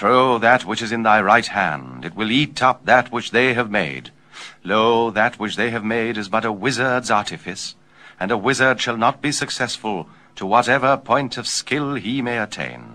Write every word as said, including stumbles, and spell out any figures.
Throw that which is in thy right hand, it will eat up that which they have made. Lo, that which they have made is but a wizard's artifice, and a wizard shall not be successful to whatever point of skill he may attain.